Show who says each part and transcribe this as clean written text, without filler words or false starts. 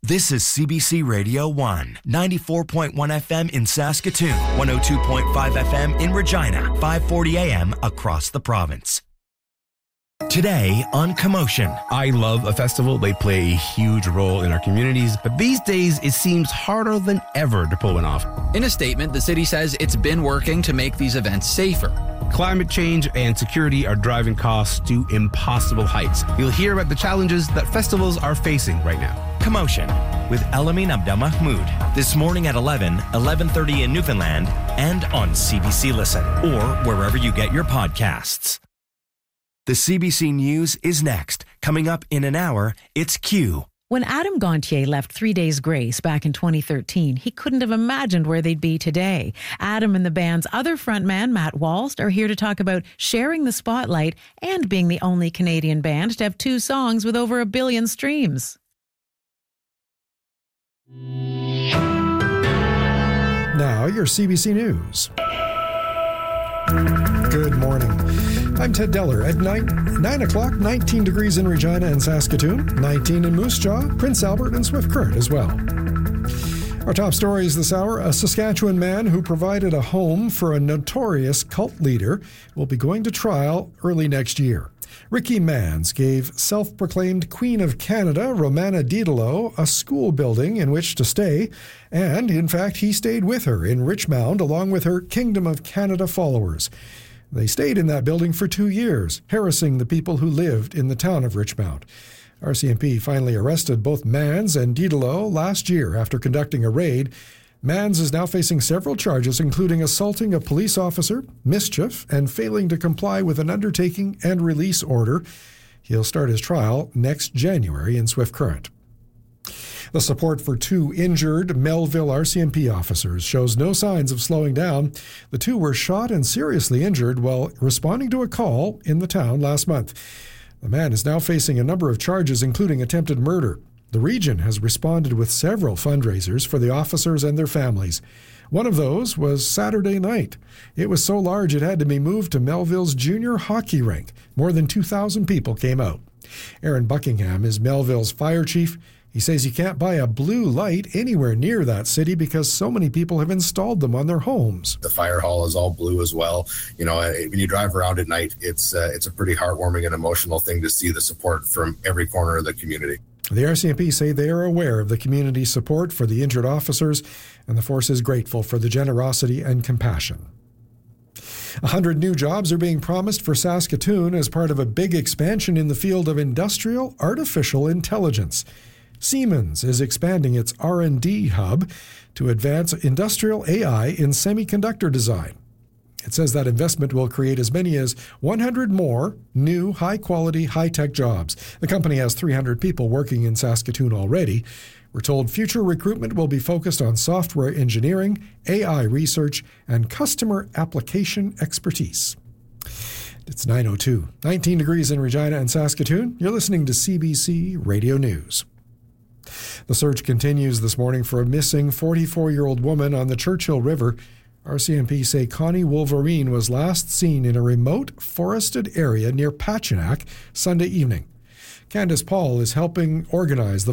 Speaker 1: This is CBC Radio 1, 94.1 FM in Saskatoon, 102.5 FM in Regina, 540 AM across the province. Today on Commotion.
Speaker 2: I love a festival. They play a huge role in our communities, but these days it seems harder than ever to pull one off.
Speaker 3: In a statement, the city says it's been working to make these events safer.
Speaker 2: Climate change and security are driving costs to impossible heights. You'll hear about the challenges that festivals are facing right now.
Speaker 1: Commotion with Elamin Abdelmahmoud this morning at 11:30 in Newfoundland and on CBC Listen or wherever you get your podcasts. The CBC News is next. Coming up in an hour, it's Q.
Speaker 4: When Adam Gontier left 3 Days Grace back in 2013, he couldn't have imagined where they'd be today. Adam and the band's other frontman, Matt Walst, are here to talk about sharing the spotlight and being the only Canadian band to have 2 songs with over 1 billion streams.
Speaker 5: Now, your CBC News. Good morning. I'm Ted Deller. At 9 o'clock, 19 degrees in Regina and Saskatoon, 19 in Moose Jaw, Prince Albert, and Swift Current as well. Our top stories this hour: a Saskatchewan man who provided a home for a notorious cult leader will be going to trial early next year. Ricky Mans gave self-proclaimed Queen of Canada, Romana Diderot, a school building in which to stay, and, in fact, he stayed with her in Richmond along with her Kingdom of Canada followers. They stayed in that building for 2 years, harassing the people who lived in the town of Richmond. RCMP finally arrested both Mans and Diderot last year after conducting a raid. Mans is now facing several charges, including assaulting a police officer, mischief, and failing to comply with an undertaking and release order. He'll start his trial next January in Swift Current. The support for 2 injured Melville RCMP officers shows no signs of slowing down. The 2 were shot and seriously injured while responding to a call in the town last month. The man is now facing a number of charges, including attempted murder. The region has responded with several fundraisers for the officers and their families. One of those was Saturday night. It was so large it had to be moved to Melville's junior hockey rink. More than 2,000 people came out. Aaron Buckingham is Melville's fire chief. He says you can't buy a blue light anywhere near that city because so many people have installed them on their homes.
Speaker 6: The fire hall is all blue as well. You know, when you drive around at night, it's a pretty heartwarming and emotional thing to see the support from every corner of the community.
Speaker 5: The RCMP say they are aware of the community's support for the injured officers, and the force is grateful for the generosity and compassion. 100 new jobs are being promised for Saskatoon as part of a big expansion in the field of industrial artificial intelligence. Siemens is expanding its R&D hub to advance industrial AI in semiconductor design. It says that investment will create as many as 100 more new, high-quality, high-tech jobs. The company has 300 people working in Saskatoon already. We're told future recruitment will be focused on software engineering, AI research, and customer application expertise. It's 9:02, 19 degrees in Regina and Saskatoon. You're listening to CBC Radio News. The search continues this morning for a missing 44-year-old woman on the Churchill River. RCMP say Connie Wolverine was last seen in a remote forested area near Pachinak Sunday evening. Candace Paul is helping organize the